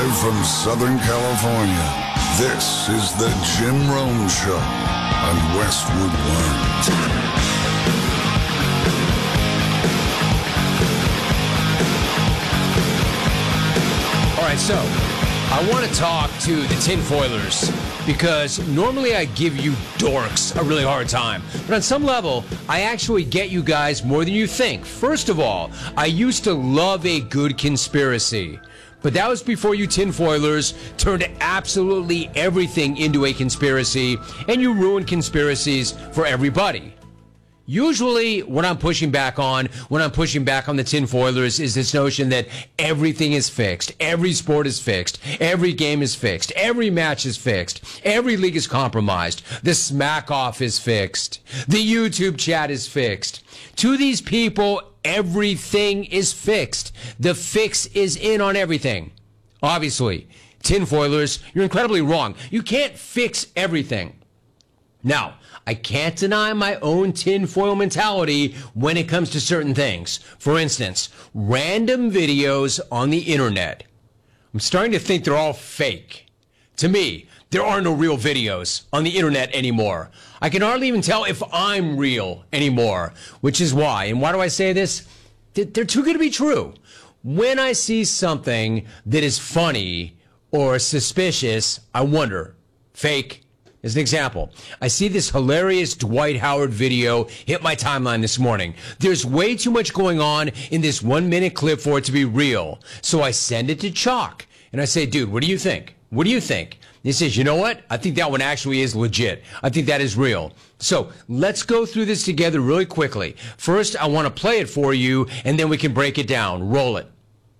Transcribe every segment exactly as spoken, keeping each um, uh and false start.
Live from Southern California, this is the Jim Rome Show on Westwood One. All right, so I want to talk to the tinfoilers because normally I give you dorks a really hard time. But on some level, I actually get you guys more than you think. First of all, I used to love a good conspiracy. But that was before you tinfoilers turned absolutely everything into a conspiracy, and you ruined conspiracies for everybody. Usually, what I'm pushing back on, when I'm pushing back on the tinfoilers, is this notion that everything is fixed. Every sport is fixed. Every game is fixed. Every match is fixed. Every league is compromised. The smack off is fixed. The YouTube chat is fixed. To these people, everything is fixed. The fix is in on everything. Obviously, tinfoilers, you're incredibly wrong. You can't fix everything. Now, I can't deny my own tinfoil mentality when it comes to certain things. For instance, random videos on the internet. I'm starting to think they're all fake. To me, there are no real videos on the internet anymore. I can hardly even tell if I'm real anymore, which is why. And why do I say this? They're too good to be true. When I see something that is funny or suspicious, I wonder, fake? As an example, I see this hilarious Dwight Howard video hit my timeline this morning. There's way too much going on in this one minute clip for it to be real. So I send it to Chalk and I say, dude, what do you think? What do you think? He says, you know what? I think that one actually is legit. I think that is real. So let's go through this together really quickly. First, I want to play it for you and then we can break it down. Roll it.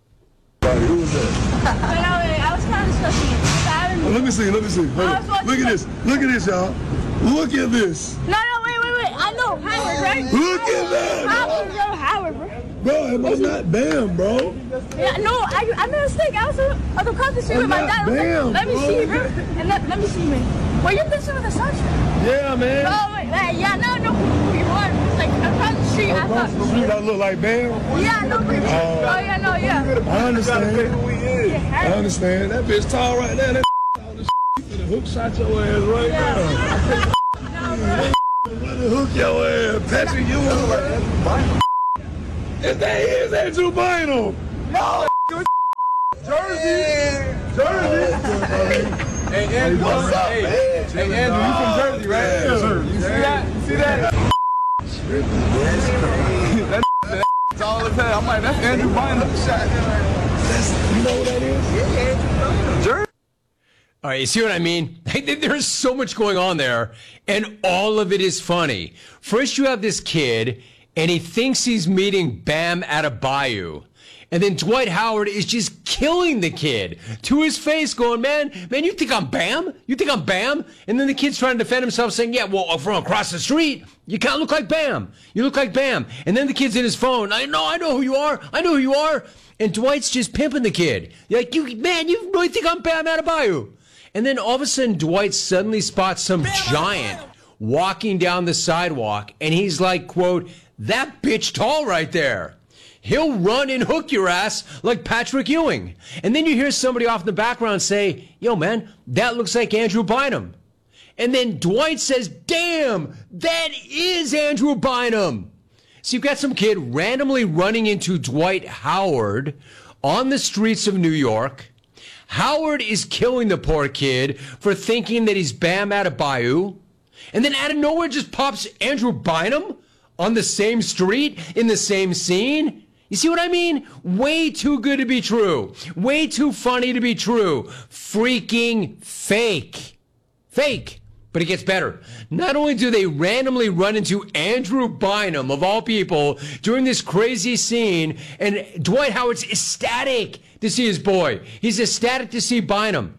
Who was that? I was kind of discussing it. Let me see, let me see. Look at this. Look at this, y'all. Look at this. No, no, wait, wait, wait. I know Howard, right? Look at that. Howard, bro. Howard, bro. Bro, am I not Bam, bro? Yeah, no, I, I made a mistake. I was on the cross the street with my dad. Bam, like, let me bro. see, bro. And let, let me see, man. Well, you're pissing with the sunshine. Yeah, man. Oh, wait, wait, yeah, no, no, who you are. It's like across the street. I Across thought. the street, I look like Bam? Yeah, no, but, Oh. oh, yeah, no, yeah. I understand. Yeah, I understand. That bitch tall right there. That all this finna hook shot your ass right Yeah. now. Finna hook your ass. Patrick Ewing like if that is Andrew Bynum. No. Jersey. Jersey. Hey, Andrew, What's up, hey, man? hey, Andrew, you from Jersey, right? Yes, sir. You see that? You see that? That that's all as hell. I'm like, that's Andrew Bynum. That's, you know what that is? Jersey. All right, you see what I mean? There's so much going on there, and all of it is funny. First, you have this kid, and he thinks he's meeting Bam at a bayou. And then Dwight Howard is just killing the kid to his face going, man, man, you think I'm Bam? You think I'm Bam? And then the kid's trying to defend himself saying, yeah, well, from across the street, you can't look like Bam. You look like Bam. And then the kid's in his phone. I know, I know who you are. I know who you are. And Dwight's just pimping the kid. You're like, you, man, you really think I'm Bam Adebayo? And then all of a sudden, Dwight suddenly spots some giant walking down the sidewalk. And he's like, quote, that bitch tall right there. He'll run and hook your ass like Patrick Ewing. And then you hear somebody off in the background say, yo, man, that looks like Andrew Bynum. And then Dwight says, damn, that is Andrew Bynum. So you've got some kid randomly running into Dwight Howard on the streets of New York. Howard is killing the poor kid for thinking that he's Bam Adebayo. And then out of nowhere just pops Andrew Bynum on the same street in the same scene. You see what I mean? Way too good to be true. Way too funny to be true. Freaking fake. Fake. But it gets better. Not only do they randomly run into Andrew Bynum, of all people, during this crazy scene, and Dwight Howard's ecstatic to see his boy. He's ecstatic to see Bynum.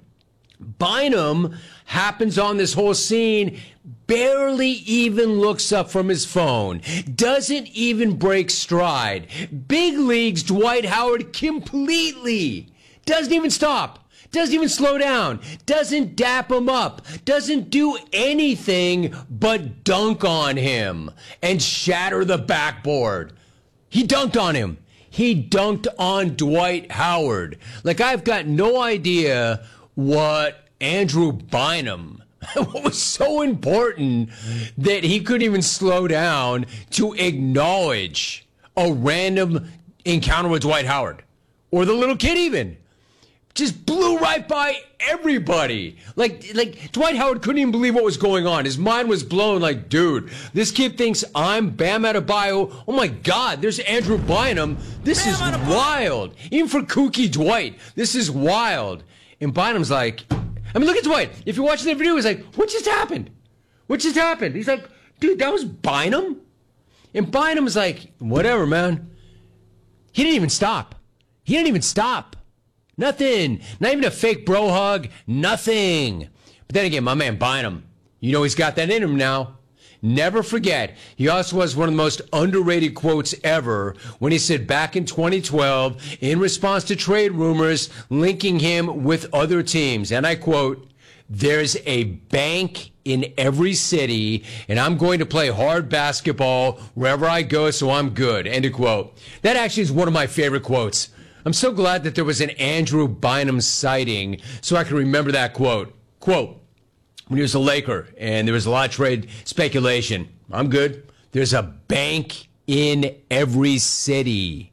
Bynum happens on this whole scene, barely even looks up from his phone, doesn't even break stride. Big leagues Dwight Howard completely. Doesn't even stop. Doesn't even slow down. Doesn't dap him up. Doesn't do anything but dunk on him and shatter the backboard. He dunked on him. He dunked on Dwight Howard. Like, I've got no idea what Andrew Bynum, what was so important that he couldn't even slow down to acknowledge a random encounter with Dwight Howard. Or the little kid even. Just blew right by everybody. Like, like Dwight Howard couldn't even believe what was going on. His mind was blown like, dude, this kid thinks I'm Bam Adebayo. Oh, my God, there's Andrew Bynum. This Bam is wild. Even for kooky Dwight, this is wild. And Bynum's like, I mean, look at Dwight. If you're watching the video, he's like, what just happened? What just happened? He's like, dude, that was Bynum? And Bynum's like, whatever, man. He didn't even stop. He didn't even stop. Nothing. Not even a fake bro hug. Nothing. But then again, my man Bynum, you know he's got that in him now. Never forget, he also has one of the most underrated quotes ever when he said back in twenty twelve, in response to trade rumors linking him with other teams, and I quote, "There's a bank in every city, and I'm going to play hard basketball wherever I go, so I'm good." End of quote. That actually is one of my favorite quotes. I'm so glad that there was an Andrew Bynum sighting so I can remember that quote. Quote, when he was a Laker and there was a lot of trade speculation, I'm good. There's a bank in every city.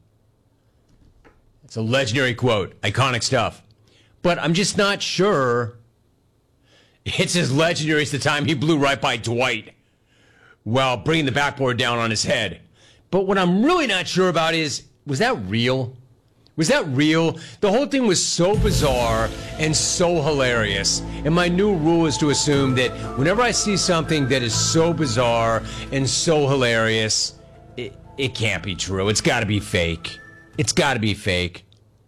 It's a legendary quote. Iconic stuff. But I'm just not sure it's as legendary as the time he blew right by Dwight while bringing the backboard down on his head. But what I'm really not sure about is, was that real? Was that real? The whole thing was so bizarre and so hilarious. And my new rule is to assume that whenever I see something that is so bizarre and so hilarious, it, it can't be true. It's got to be fake. It's got to be fake.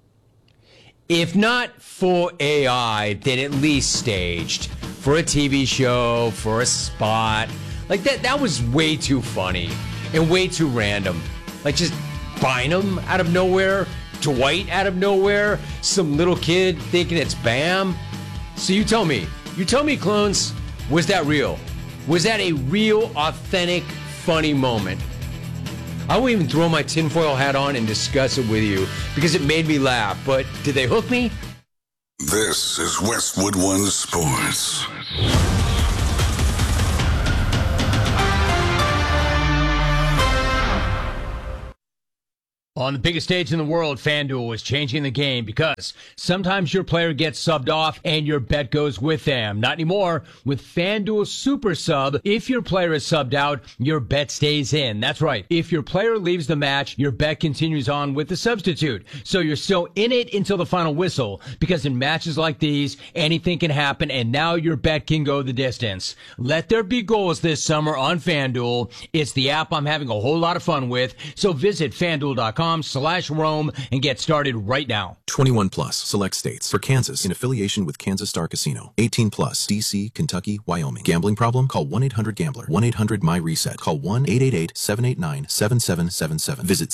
If not for A I, then at least staged. For a T V show, for a spot. Like, that, that was way too funny and way too random. Like, just Bynum out of nowhere. Dwight out of nowhere, some little kid thinking it's Bam. So you tell me, you tell me, clones, was that real? Was that a real, authentic, funny moment? I won't even throw my tinfoil hat on and discuss it with you because it made me laugh, but did they hook me? This is Westwood One Sports. On the biggest stage in the world, FanDuel is changing the game because sometimes your player gets subbed off and your bet goes with them. Not anymore. With FanDuel Super Sub, if your player is subbed out, your bet stays in. That's right. If your player leaves the match, your bet continues on with the substitute. So you're still in it until the final whistle, because in matches like these, anything can happen, and now your bet can go the distance. Let there be goals this summer on FanDuel. It's the app I'm having a whole lot of fun with. So visit FanDuel.com slash Rome and get started right now. twenty-one plus, select states. For Kansas, in affiliation with Kansas Star Casino. eighteen plus, D C, Kentucky, Wyoming. Gambling problem? Call one eight hundred gambler. one eight hundred my reset. Call one eight eight eight, seven eight nine, seven seven seven seven. Visit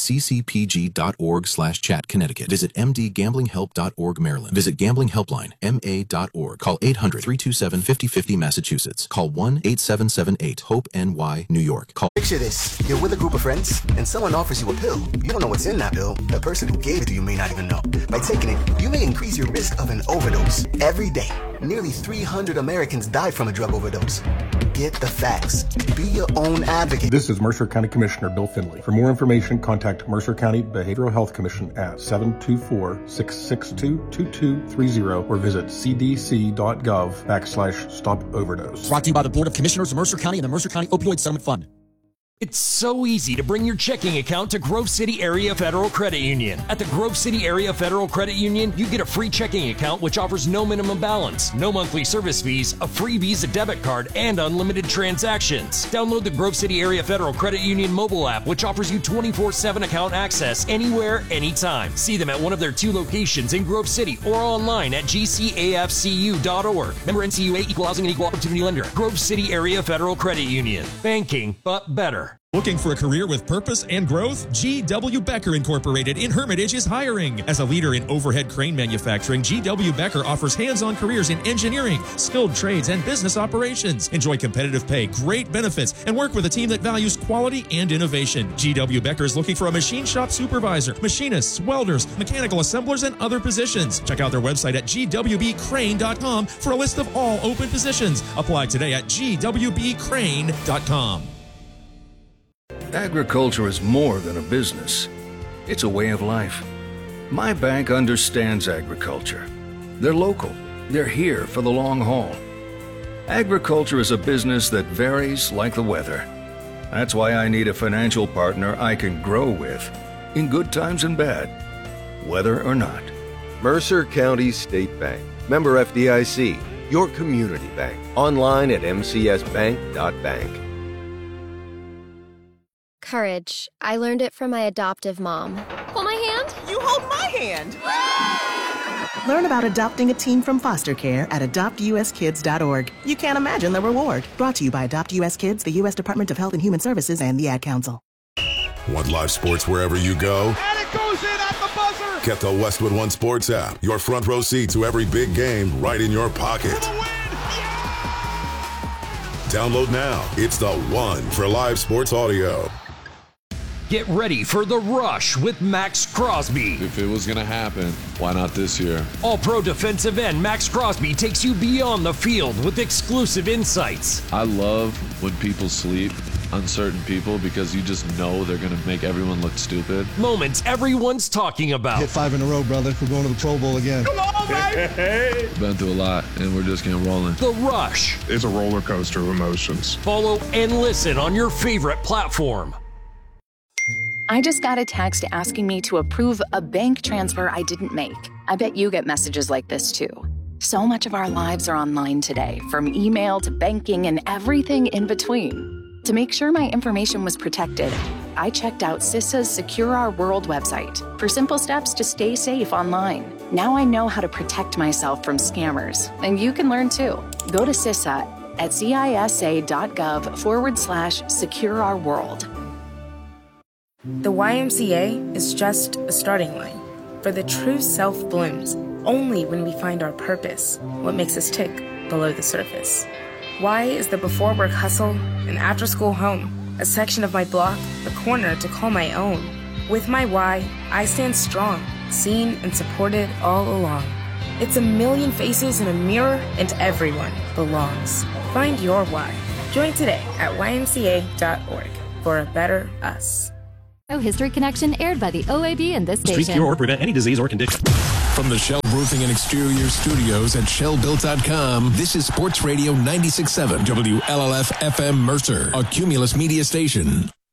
ccpg.org slash chat Connecticut. Visit m d gambling help dot org Maryland. Visit Gambling Helpline, M A dot org. Call eight hundred, three two seven, five oh five oh Massachusetts. Call one eight seven seven eight, HOPE N Y, New York. Call. Picture this. You're with a group of friends, and someone offers you a pill. You don't know what's in that pill. The person who gave it to you may not even know. By taking it, you may increase your risk of an overdose. Every day, nearly three hundred Americans die from a drug overdose. Get the facts. Be your own advocate. This is Mercer County Commissioner Bill Finley. For more information, contact Mercer County Behavioral Health Commission at seven two four, six six two, two two three zero or visit cdc.gov backslash stop overdose. Brought to you by the Board of Commissioners of Mercer County and the Mercer County Opioid Settlement Fund. It's so easy to bring your checking account to Grove City Area Federal Credit Union. At the Grove City Area Federal Credit Union, you get a free checking account which offers no minimum balance, no monthly service fees, a free Visa debit card, and unlimited transactions. Download the Grove City Area Federal Credit Union mobile app, which offers you twenty-four seven account access anywhere, anytime. See them at one of their two locations in Grove City or online at g c a f c u dot org. Member N C U A, Equal Housing and Equal Opportunity Lender. Grove City Area Federal Credit Union. Banking, but better. Becker. Looking for a career with purpose and growth? G W. Becker Incorporated in Hermitage is hiring. As a leader in overhead crane manufacturing, G W. Becker offers hands-on careers in engineering, skilled trades, and business operations. Enjoy competitive pay, great benefits, and work with a team that values quality and innovation. G W. Becker is looking for a machine shop supervisor, machinists, welders, mechanical assemblers, and other positions. Check out their website at G W B crane dot com for a list of all open positions. Apply today at G W B crane dot com. Agriculture is more than a business. It's a way of life. My bank understands agriculture. They're local. They're here for the long haul. Agriculture is a business that varies like the weather. That's why I need a financial partner I can grow with, in good times and bad, whether or not. Mercer County State Bank. Member F D I C. Your community bank. Online at m c s bank dot bank. Courage. I learned it from my adoptive mom. Hold my hand. You hold my hand. Learn about adopting a teen from foster care at adopt u s kids dot org. You can't imagine the reward. Brought to you by Adopt U S Kids, the U S Department of Health and Human Services, and the Ad Council. Want live sports wherever you go? And it goes in at the buzzer. Get the Westwood One Sports app. Your front row seat to every big game right in your pocket. Download now. It's the one for live sports audio. Get ready for The Rush with Max Crosby. If it was going to happen, why not this year? All-pro defensive end Max Crosby takes you beyond the field with exclusive insights. I love when people sleep on certain people because you just know they're going to make everyone look stupid. Moments everyone's talking about. Hit five in a row, brother. We're going to the Pro Bowl again. Come on, baby! Hey. Been through a lot, and we're just getting rolling. The Rush. It's a roller coaster of emotions. Follow and listen on your favorite platform. I just got a text asking me to approve a bank transfer I didn't make. I bet you get messages like this too. So much of our lives are online today, from email to banking and everything in between. To make sure my information was protected, I checked out CISA's Secure Our World website for simple steps to stay safe online. Now I know how to protect myself from scammers, and you can learn too. Go to CISA at cisa.gov forward slash secure our world. The Y M C A is just a starting line, for the true self blooms only when we find our purpose, what makes us tick below the surface. Y is the before work hustle, an after school home, a section of my block, a corner to call my own. With my Y, I stand strong, seen and supported all along. It's a million faces in a mirror, and everyone belongs. Find your Y. Join today at y m c a dot org for a better us. History Connection, aired by the O A B and this station. Treat, cure, or prevent any disease or condition. From the Shell Roofing and Exterior Studios at shell built dot com, this is Sports Radio ninety-six point seven W L L F F M Mercer, a Cumulus media station.